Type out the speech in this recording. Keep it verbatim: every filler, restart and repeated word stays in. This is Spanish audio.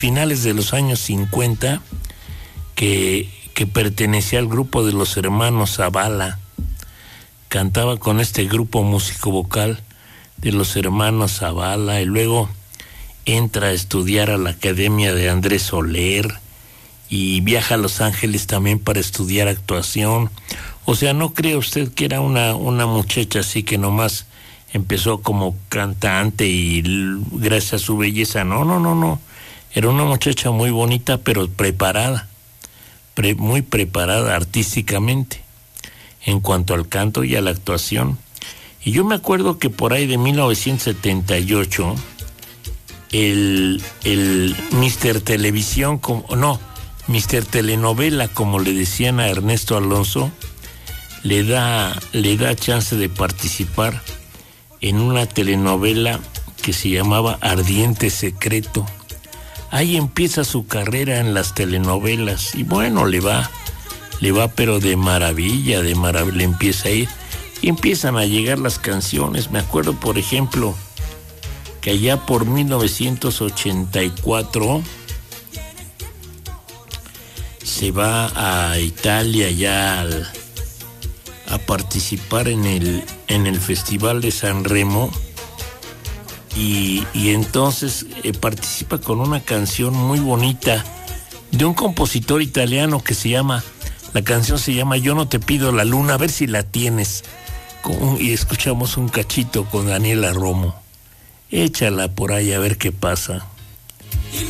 finales de los años cincuenta, que, que pertenecía al grupo de los hermanos Zavala. Cantaba con este grupo músico-vocal de los hermanos Zavala y luego entra a estudiar a la Academia de Andrés Soler y viaja a Los Ángeles también para estudiar actuación. O sea, no cree usted que era una, una muchacha así que nomás empezó como cantante y gracias a su belleza. No, no, no, no. Era una muchacha muy bonita, pero preparada, pre, muy preparada artísticamente en cuanto al canto y a la actuación. Y yo me acuerdo que por ahí de mil novecientos setenta y ocho, el, el mister Televisión, como, no, mister Telenovela, como le decían a Ernesto Alonso, le da, le da chance de participar en una telenovela que se llamaba Ardiente Secreto. Ahí empieza su carrera en las telenovelas y bueno, le va, le va pero de maravilla, de maravilla, le empieza a ir y empiezan a llegar las canciones. Me acuerdo, por ejemplo, que allá por mil novecientos ochenta y cuatro se va a Italia ya al, a participar en el, en el Festival de San Remo y, y entonces eh, participa con una canción muy bonita de un compositor italiano que se llama, la canción se llama Yo no te pido la luna, a ver si la tienes, con, y escuchamos un cachito con Daniela Romo. Échala por ahí a ver qué pasa.